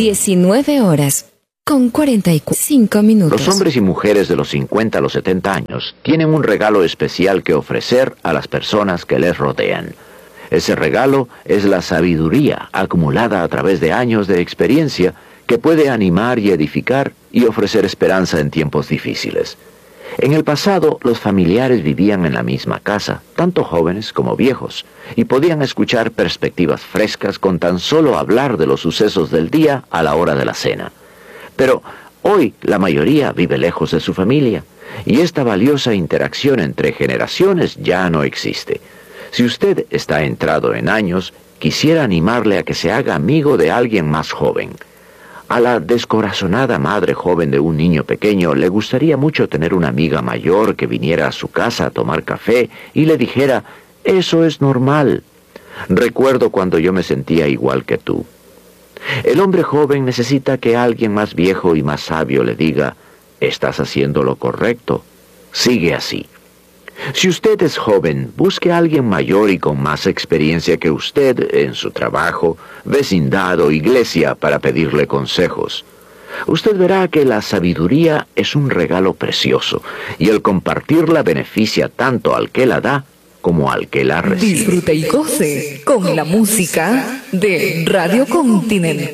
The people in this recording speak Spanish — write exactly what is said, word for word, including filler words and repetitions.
diecinueve horas con cuarenta y cinco minutos. Los hombres y mujeres de los cincuenta a los setenta años tienen un regalo especial que ofrecer a las personas que les rodean. Ese regalo es la sabiduría acumulada a través de años de experiencia que puede animar y edificar y ofrecer esperanza en tiempos difíciles. En el pasado, los familiares vivían en la misma casa, tanto jóvenes como viejos, y podían escuchar perspectivas frescas con tan solo hablar de los sucesos del día a la hora de la cena. Pero hoy la mayoría vive lejos de su familia, y esta valiosa interacción entre generaciones ya no existe. Si usted está entrado en años, quisiera animarle a que se haga amigo de alguien más joven. A la descorazonada madre joven de un niño pequeño le gustaría mucho tener una amiga mayor que viniera a su casa a tomar café y le dijera, «Eso es normal». Recuerdo cuando yo me sentía igual que tú. El hombre joven necesita que alguien más viejo y más sabio le diga, «Estás haciendo lo correcto, sigue así». Si usted es joven, busque a alguien mayor y con más experiencia que usted en su trabajo, vecindad o iglesia para pedirle consejos. Usted verá que la sabiduría es un regalo precioso y el compartirla beneficia tanto al que la da como al que la recibe. Disfrute y goce con la música de Radio Continental.